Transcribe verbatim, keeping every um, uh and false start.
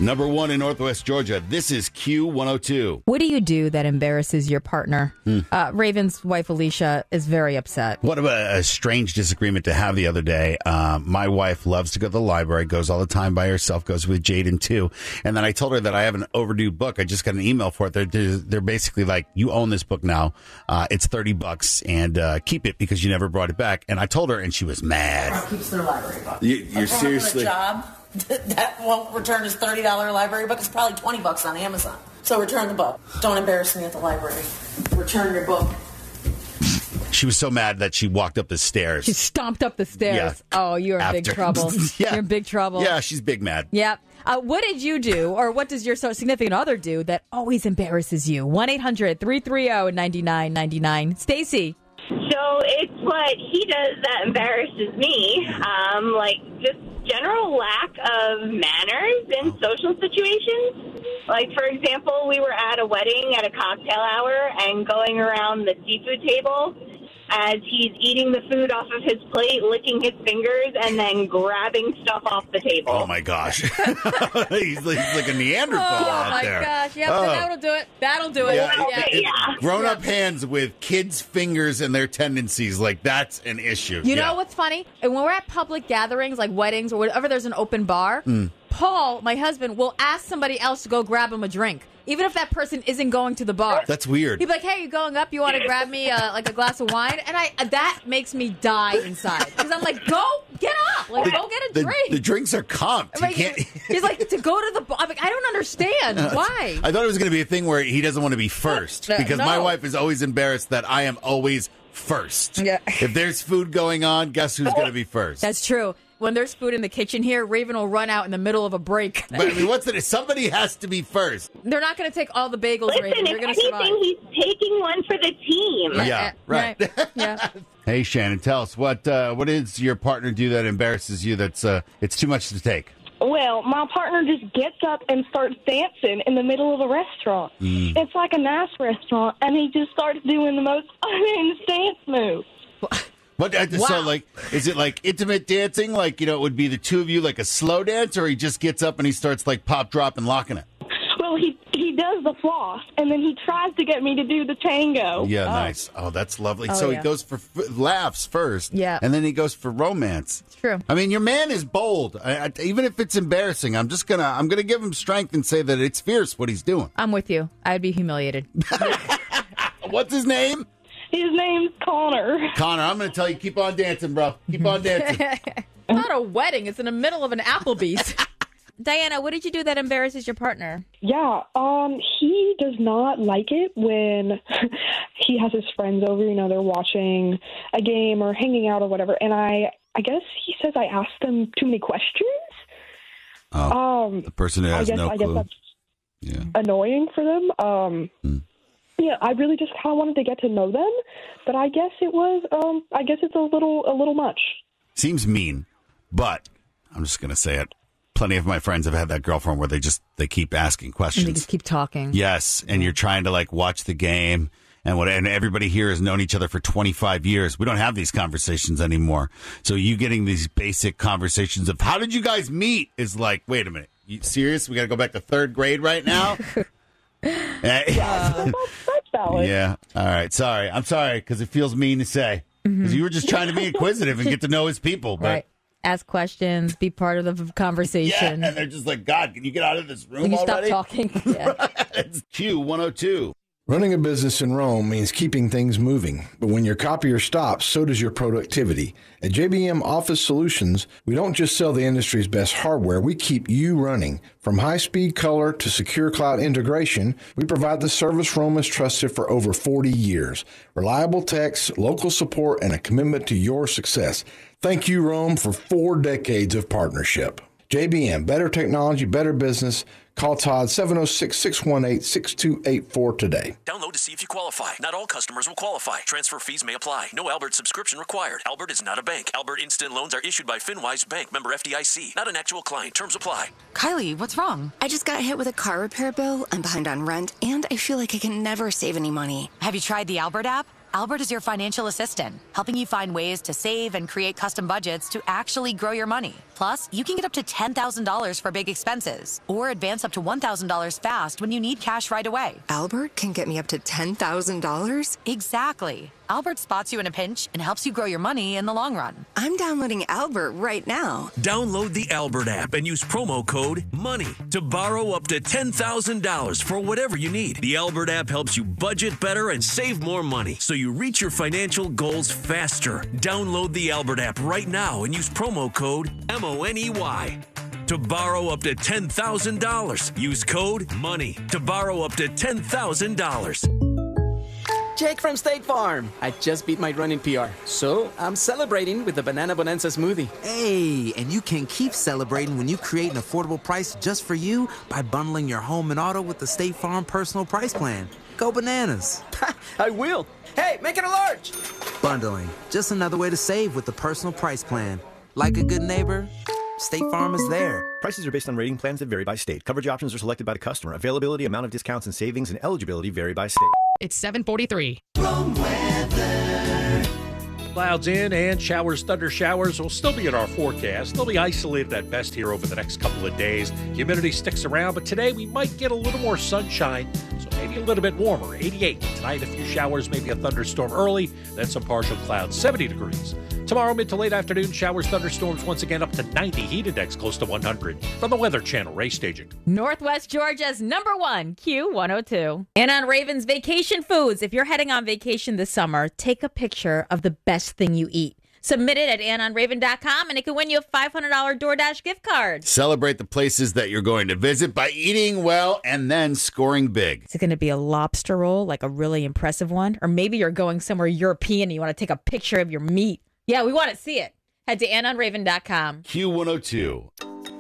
Number one in Northwest Georgia. This is Q one oh two. What do you do that embarrasses your partner? Hmm. Uh, Raven's wife, Alicia, is very upset. What a, a strange disagreement to have the other day. Uh, my wife loves to go to the library, goes all the time by herself, goes with Jaden too. And then I told her that I have an overdue book. I just got an email for it. They're, they're, they're basically like, you own this book now. Uh, it's thirty bucks and uh, keep it because you never brought it back. And I told her and she was mad. Keeps their library book. You, you're seriously... A job that won't return his thirty dollars library book. It's probably twenty bucks on Amazon. So return the book. Don't embarrass me at the library. Return your book. She was so mad that she walked up the stairs. She stomped up the stairs. Yeah. Oh, you're in After. big trouble. yeah. You're in big trouble. Yeah, she's big mad. Yep. Uh, what did you do, or what does your significant other do that always embarrasses you? one eight hundred three three zero nine nine nine nine. Stacy. So it's what he does that embarrasses me. Um, like just general lack of manners in social situations. Like, for example, we were at a wedding at a cocktail hour and going around the seafood table as he's eating the food off of his plate, licking his fingers, and then grabbing stuff off the table. Oh, my gosh. he's, like, he's like a Neanderthal oh, out there. Oh, my gosh. Yep, oh. that'll do it. That'll do it. Yeah, yeah. It, yeah. Grown-up yeah. hands with kids' fingers and their tendencies, like, that's an issue. You yeah. know what's funny? And when we're at public gatherings, like weddings or whatever, there's an open bar, mm. Paul, my husband, will ask somebody else to go grab him a drink. Even if that person isn't going to the bar. That's weird. He'd be like, hey, you going up? You want to grab me uh, like a glass of wine? And I that makes me die inside. Because I'm like, go, get up. Like, the, go get a the, drink. The drinks are comped. Like, can't... He's like, to go to the bar. I'm like, I don't understand. Why? I thought it was going to be a thing where he doesn't want to be first. No, because no. my wife is always embarrassed that I am always first. Yeah. If there's food going on, guess who's going to be first? That's true. When there's food in the kitchen here, Raven will run out in the middle of a break. But I mean, what's it? Somebody has to be first. They're not going to take all the bagels, Listen, Raven. They're if going to survive. anything, he's taking one for the team. Yeah, right. right. Yeah. Hey, Shannon, tell us what uh, what is your partner do that embarrasses you? That's uh, it's too much to take. Well, my partner just gets up and starts dancing in the middle of a restaurant. Mm. It's like a nice restaurant, and he just starts doing the most unhinged dance moves. What, uh, wow. So, like, is it like intimate dancing? Like, you know, it would be the two of you, like a slow dance, or he just gets up and he starts like pop, drop, and locking it? Well, he he does the floss, and then he tries to get me to do the tango. Yeah, oh. nice. Oh, that's lovely. Oh, so yeah. he goes for f- laughs first, yeah, and then he goes for romance. It's true. I mean, your man is bold. I, I, even if it's embarrassing, I'm just gonna I'm gonna give him strength and say that it's fierce what he's doing. I'm with you. I'd be humiliated. What's his name? His name's Connor. Connor, I'm going to tell you, keep on dancing, bro. Keep on dancing. It's not a wedding. It's in the middle of an Applebee's. Diana, what did you do that embarrasses your partner? Yeah, um, he does not like it when he has his friends over, you know, they're watching a game or hanging out or whatever, and I, I guess he says I ask them too many questions. Oh, um, the person who has I guess, no I clue. guess that's yeah. annoying for them. Um, hmm. Yeah, I really just kind of wanted to get to know them, but I guess it was, um, I guess it's a little, a little much. Seems mean, but I'm just going to say it. Plenty of my friends have had that girlfriend where they just, they keep asking questions. And they just keep talking. Yes, and you're trying to like watch the game, and what, and everybody here has known each other for twenty-five years. We don't have these conversations anymore. So you getting these basic conversations of how did you guys meet is like, wait a minute, you serious? We got to go back to third grade right now? Yeah, that's valid. Yeah. All right. Sorry. I'm sorry because it feels mean to say. Because mm-hmm. you were just trying to be inquisitive and get to know his people. But right. Ask questions, be part of the conversation. Yeah, and they're just like, God, can you get out of this room Can you already? Stop talking. Yeah. It's Q one oh two. Running a business in Rome means keeping things moving. But when your copier stops, so does your productivity. At J B M Office Solutions, we don't just sell the industry's best hardware, we keep you running. From high-speed color to secure cloud integration, we provide the service Rome has trusted for over forty years. Reliable techs, local support, and a commitment to your success. Thank you, Rome, for four decades of partnership. J B M, better technology, better business. Call Todd seven oh six, six one eight, six two eight four today. Download to see if you qualify. Not all customers will qualify. Transfer fees may apply. No Albert subscription required. Albert is not a bank. Albert Instant Loans are issued by FinWise Bank, member F D I C. Not an actual client. Terms apply. Kylie, what's wrong? I just got hit with a car repair bill. I'm behind on rent, and I feel like I can never save any money. Have you tried the Albert app? Albert is your financial assistant, helping you find ways to save and create custom budgets to actually grow your money. Plus, you can get up to ten thousand dollars for big expenses or advance up to one thousand dollars fast when you need cash right away. Albert can get me up to ten thousand dollars? Exactly. Albert spots you in a pinch and helps you grow your money in the long run. I'm downloading Albert right now. Download the Albert app and use promo code MONEY to borrow up to ten thousand dollars for whatever you need. The Albert app helps you budget better and save more money so you reach your financial goals faster. Download the Albert app right now and use promo code M O N E Y to borrow up to ten thousand dollars. Use code MONEY to borrow up to ten thousand dollars. Jake from State Farm. I just beat my running P R, so I'm celebrating with the Banana Bonanza smoothie. Hey, and you can keep celebrating when you create an affordable price just for you by bundling your home and auto with the State Farm Personal Price Plan. Go bananas. I will. Hey, make it a large. Bundling, just another way to save with the Personal Price Plan. Like a good neighbor, State Farm is there. Prices are based on rating plans that vary by state. Coverage options are selected by the customer. Availability, amount of discounts and savings, and eligibility vary by state. It's seven forty-three. Wrong weather. Clouds in and showers, thunder showers will still be in our forecast. They'll be isolated at best here over the next couple of days. Humidity sticks around, but today we might get a little more sunshine, so maybe a little bit warmer. eighty-eight. Tonight, a few showers, maybe a thunderstorm early, then some partial clouds, seventy degrees. Tomorrow, mid to late afternoon, showers, thunderstorms once again up to ninety. Heat index close to one hundred. From the Weather Channel, Ray Staging. Northwest Georgia's number one, Q one oh two. And on Raven's Vacation Foods, if you're heading on vacation this summer, take a picture of the best thing you eat. Submit it at ann on raven dot com and it can win you a five hundred dollars DoorDash gift card. Celebrate the places that you're going to visit by eating well and then scoring big. Is it going to be a lobster roll, like a really impressive one? Or maybe you're going somewhere European and you want to take a picture of your meat. Yeah, we want to see it. Head to ann on raven dot com. Q one oh two.